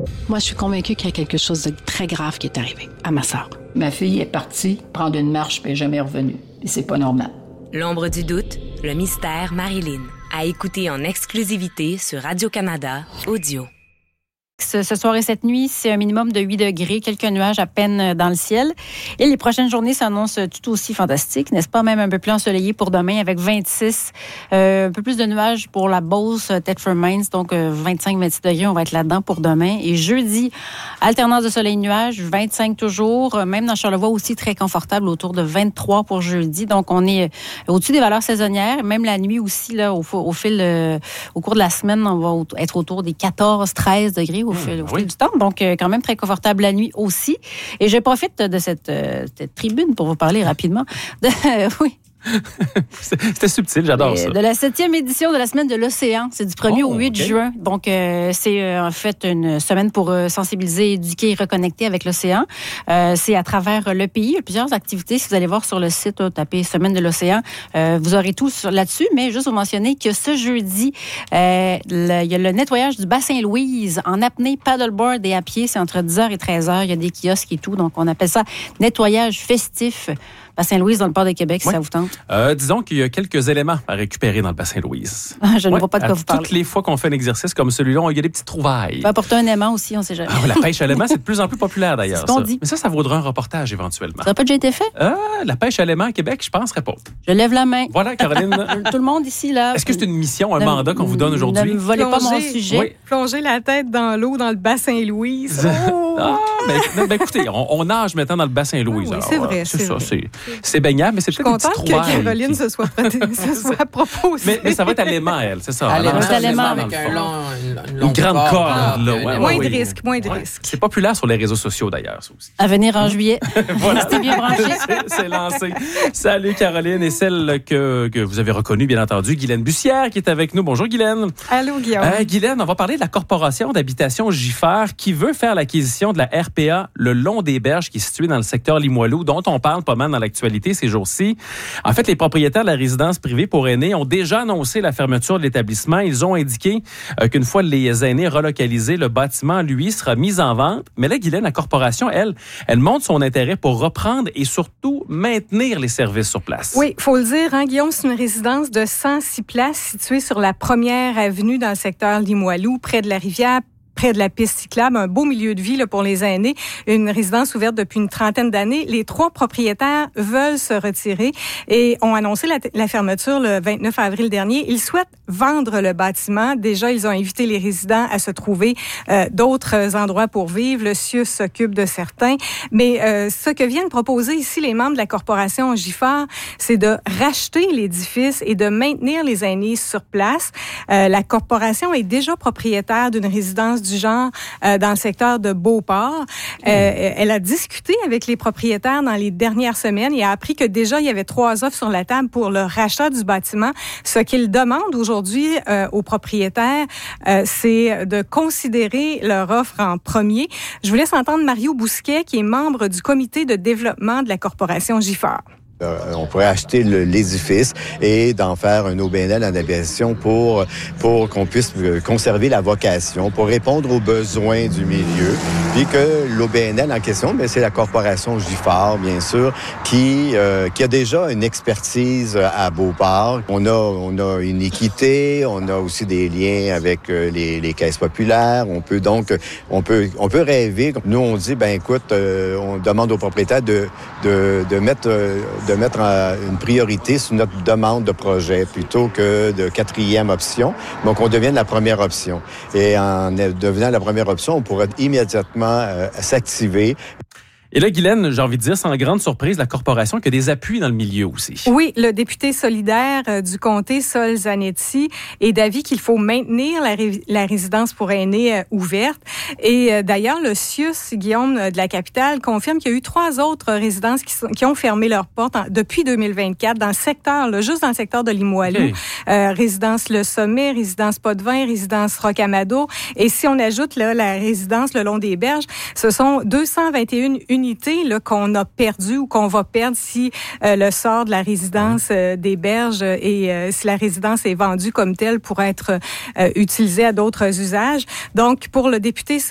Moi, je suis convaincue qu'il y a quelque chose de très grave qui est arrivé à ma sœur. Ma fille est partie prendre une marche puis elle n'est jamais revenue. Et c'est pas normal. L'ombre du doute, le mystère Marilyn. À écouter en exclusivité sur Radio-Canada Audio. Ce soir et cette nuit, c'est un minimum de 8 degrés, quelques nuages à peine dans le ciel. Et les prochaines journées s'annoncent tout aussi fantastiques, n'est-ce pas? Même un peu plus ensoleillé pour demain avec 26, un peu plus de nuages pour la Beauce, Thetford Mines, donc 25-26 degrés, on va être là-dedans pour demain. Et jeudi, alternance de soleil-nuages, 25 toujours, même dans Charlevoix aussi très confortable, autour de 23 pour jeudi. Donc on est au-dessus des valeurs saisonnières, même la nuit aussi, là, au cours de la semaine, on va être autour des 14-13 degrés au fil du temps. Donc, quand même très confortable la nuit aussi. Et je profite de cette tribune pour vous parler rapidement. Oui. C'était subtil, j'adore ça. De la 7e édition de la Semaine de l'Océan. C'est du 1er au 8 juin. Donc, c'est en fait une semaine pour sensibiliser, éduquer et reconnecter avec l'océan. C'est à travers le pays. Il y a plusieurs activités. Si vous allez voir sur le site, tapez Semaine de l'Océan, vous aurez tout là-dessus. Mais juste vous mentionner que ce jeudi, il y a le nettoyage du bassin Louise en apnée, paddleboard et à pied. C'est entre 10h et 13h. Il y a des kiosques et tout. Donc, on appelle ça nettoyage festif. Bassin-Louise, dans le port de Québec, si ça vous tente. Disons qu'il y a quelques éléments à récupérer dans le Bassin-Louise. Je ne vois pas de quoi vous parlez. Toutes les fois qu'on fait un exercice comme celui-là, il y a des petites trouvailles. On peut apporter un aimant aussi, on ne sait jamais. La pêche à l'aimant, c'est de plus en plus populaire d'ailleurs. C'est ce qu'on dit. Mais ça vaudra un reportage éventuellement. Ça n'a pas déjà été fait? La pêche à l'aimant à Québec, je penserais pas. Je lève la main. Voilà, Caroline. Tout le monde ici, là. Est-ce que c'est une mission, un mandat qu'on vous donne aujourd'hui? Ne me volez pas mon sujet. Oui. Plonger la tête dans l'eau, dans le Bassin-Louise. Écoutez, on nage maintenant dans le Bassin-Louise. Oui, c'est vrai. C'est baignable, mais c'est peut-être une petite trouvaille. Je suis contente que Caroline se soit proposée. Mais ça va être à l'aimant, elle, c'est ça. Avec une grande corde. Moins de risques. C'est populaire sur les réseaux sociaux, d'ailleurs, ça aussi. À venir en juillet. Voilà. C'était bien branché. C'est lancé. Salut, Caroline. Et celle que vous avez reconnue, bien entendu, Guylaine Bussière, qui est avec nous. Bonjour, Guylaine. Allô, Guillaume. Guylaine, on va parler de la Corporation d'habitation Giffard qui veut faire l'acquisition de la RPA le long des berges qui est située dans le secteur Limoilou, dont on parle pas mal dans l'actualité ces jours-ci. En fait, les propriétaires de la résidence privée pour aînés ont déjà annoncé la fermeture de l'établissement. Ils ont indiqué qu'une fois les aînés relocalisés, le bâtiment, lui, sera mis en vente. Mais là, Guylaine, la corporation, elle montre son intérêt pour reprendre et surtout maintenir les services sur place. Oui, il faut le dire, Guillaume, c'est une résidence de 106 places située sur la 1er avenue dans le secteur Limoilou, près de la rivière, près de la piste cyclable, un beau milieu de vie là, pour les aînés, une résidence ouverte depuis une trentaine d'années. Les 3 propriétaires veulent se retirer et ont annoncé la fermeture le 29 avril dernier. Ils souhaitent vendre le bâtiment. Déjà, ils ont invité les résidents à se trouver d'autres endroits pour vivre. Le CIUS s'occupe de certains. Mais ce que viennent proposer ici les membres de la corporation Giffard, c'est de racheter l'édifice et de maintenir les aînés sur place. La corporation est déjà propriétaire d'une résidence du genre dans le secteur de Beauport. Elle a discuté avec les propriétaires dans les dernières semaines et a appris que déjà, il y avait 3 offres sur la table pour le rachat du bâtiment. Ce qu'ils demandent aujourd'hui aux propriétaires, c'est de considérer leur offre en premier. Je vous laisse entendre Mario Bousquet, qui est membre du comité de développement de la corporation Giffard. On pourrait acheter l'édifice et d'en faire un OBNL en habitation pour qu'on puisse conserver la vocation, pour répondre aux besoins du milieu. Puis que l'OBNL en question, c'est la corporation Giffard, bien sûr, qui a déjà une expertise à Beauport. On a une équité, on a aussi des liens avec les caisses populaires. On peut rêver. Nous, on dit, écoute, on demande aux propriétaires de mettre une priorité sur notre demande de projet plutôt que de 4e option. Donc, on devient la première option. Et en devenant la première option, on pourra immédiatement s'activer. Et là, Guylaine, j'ai envie de dire, sans grande surprise, la corporation qui a des appuis dans le milieu aussi. Oui, le député solidaire du comté, Sol Zanetti, est d'avis qu'il faut maintenir la résidence pour aînés ouverte. Et d'ailleurs, le CIUS, Guillaume, de la capitale, confirme qu'il y a eu 3 autres résidences qui ont fermé leurs portes depuis 2024 dans le secteur, juste dans le secteur de Limoilou. Okay. Résidence Le Sommet, résidence Potvin, résidence Rocamadour. Et si on ajoute la résidence le long des berges, ce sont 221 unités qu'on a perdues ou qu'on va perdre si le sort de la résidence des berges et si la résidence est vendue comme telle pour être utilisée à d'autres usages. Donc, pour le député